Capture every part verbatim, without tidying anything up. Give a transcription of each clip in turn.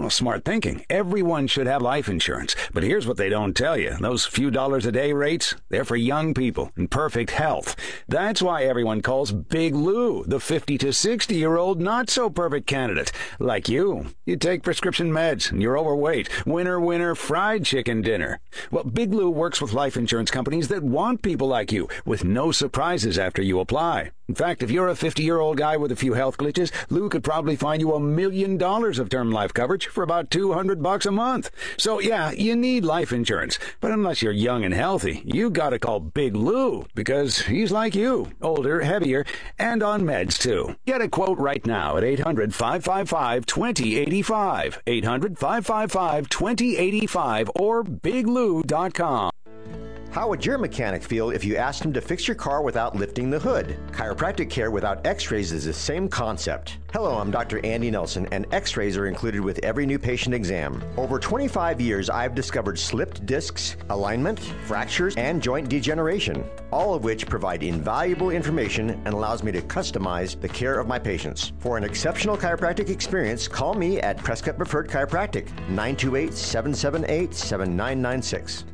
Well, smart thinking. Everyone should have life insurance. But here's what they don't tell you. Those few dollars a day rates, they're for young people in perfect health. That's why everyone calls Big Lou the fifty to sixty-year-old not-so-perfect candidate. Like you. You take prescription meds and you're overweight. Winner, winner, fried chicken dinner. Well, Big Lou works with life insurance companies that want people like you with no surprises after you apply. In fact, if you're a fifty-year-old guy with a few health glitches, Lou could probably find you a million dollars of term life coverage for about two hundred bucks a month. So yeah, you need life insurance. But unless you're young and healthy, you gotta call Big Lou because he's like you, older, heavier, and on meds too. Get a quote right now at eight hundred, five five five, two zero eight five, eight hundred, five five five, two zero eight five or big lou dot com. How would your mechanic feel if you asked him to fix your car without lifting the hood? Chiropractic care without x-rays is the same concept. Hello, I'm Doctor Andy Nelson, and x-rays are included with every new patient exam. Over twenty-five years, I've discovered slipped discs, alignment, fractures, and joint degeneration, all of which provide invaluable information and allows me to customize the care of my patients. For an exceptional chiropractic experience, call me at Prescott Preferred Chiropractic, nine two eight, seven seven eight, seven nine nine six.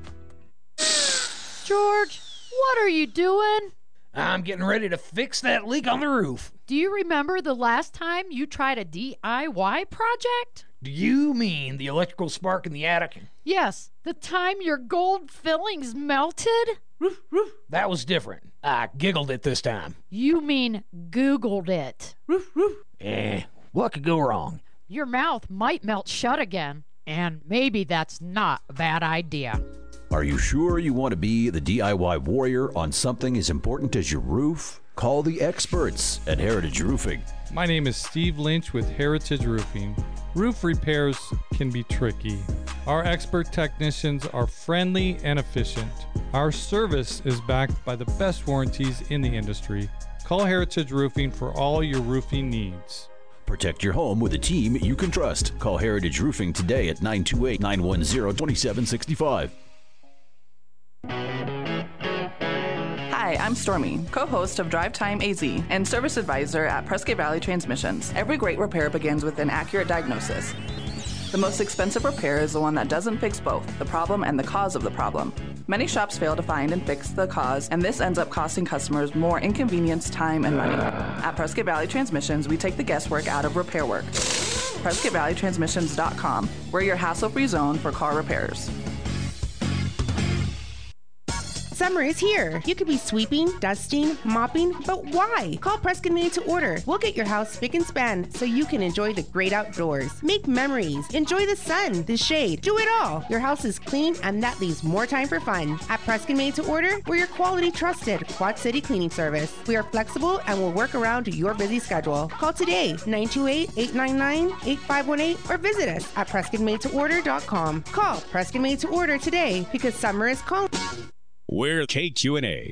George, what are you doing? I'm getting ready to fix that leak on the roof. Do you remember the last time you tried a D I Y project? Do you mean the electrical spark in the attic? Yes, the time your gold fillings melted? Roof, roof. That was different. I giggled it this time. You mean Googled it. Roof, roof. Eh, what could go wrong? Your mouth might melt shut again, and maybe that's not a bad idea. Are you sure you want to be the D I Y warrior on something as important as your roof? Call the experts at Heritage Roofing. My name is Steve Lynch with Heritage Roofing. Roof repairs can be tricky. Our expert technicians are friendly and efficient. Our service is backed by the best warranties in the industry. Call Heritage Roofing for all your roofing needs. Protect your home with a team you can trust. Call Heritage Roofing today at nine two eight, nine one zero, two seven six five. Hi, I'm Stormy, co-host of Drive Time A Z and service advisor at Prescott Valley Transmissions. Every great repair begins with an accurate diagnosis. The most expensive repair is the one that doesn't fix both, the problem and the cause of the problem. Many shops fail to find and fix the cause, and this ends up costing customers more inconvenience, time, and money. At Prescott Valley Transmissions, we take the guesswork out of repair work. Prescott Valley Transmissions dot com. We're your hassle-free zone for car repairs. Summer is here. You could be sweeping, dusting, mopping, but why? Call Prescott Made to Order. We'll get your house spick and span so you can enjoy the great outdoors. Make memories. Enjoy the sun, the shade. Do it all. Your house is clean and that leaves more time for fun. At Prescott Made to Order, we're your quality, trusted Quad City cleaning service. We are flexible and will work around your busy schedule. Call today, nine two eight, eight nine nine, eight five one eight, or visit us at Prescott Made to Order dot com. Call Prescott Made to Order today because summer is calling. We're K Q and A.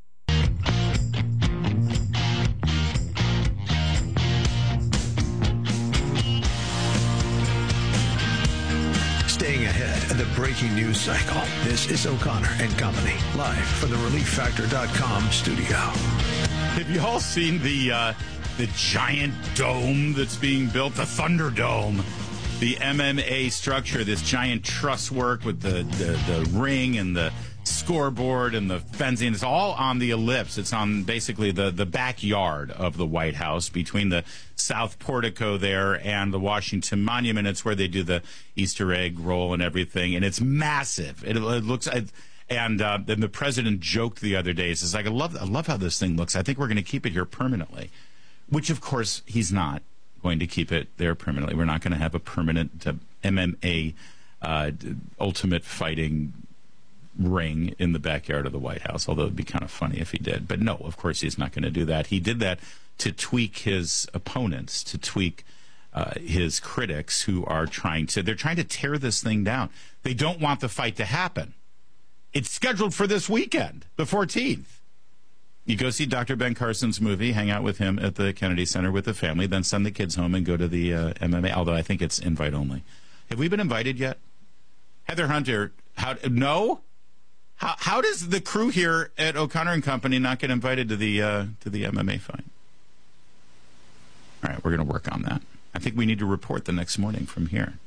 Staying ahead of the breaking news cycle, this is O'Connor and Company, live from the relief factor dot com studio. Have you all seen the uh, the giant dome that's being built, the Thunderdome? The M M A structure, this giant truss work with the, the, the ring and the scoreboard and the fencing. It's all on the ellipse. It's on basically the, the backyard of the White House between the South Portico there and the Washington Monument. It's where they do the Easter egg roll and everything. And it's massive. It, it looks... It, and uh, then the president joked the other day. He says, like, I love, I love how this thing looks. I think we're going to keep it here permanently. Which, of course, he's not going to keep it there permanently. We're not going to have a permanent uh, M M A uh, ultimate fighting ring in the backyard of the White House, although it'd be kind of funny if he did. But no, of course he's not going to do that. He did that to tweak his opponents, to tweak uh, his critics who are trying to, they're trying to tear this thing down. They don't want the fight to happen. It's scheduled for this weekend, the fourteenth. You go see Doctor Ben Carson's movie, hang out with him at the Kennedy Center with the family, then send the kids home and go to the uh, M M A, although I think it's invite only. Have we been invited yet? Heather Hunter, how, no? How, how does the crew here at O'Connor and Company not get invited to the uh, to the M M A fight? All right, we're going to work on that. I think we need to report the next morning from here.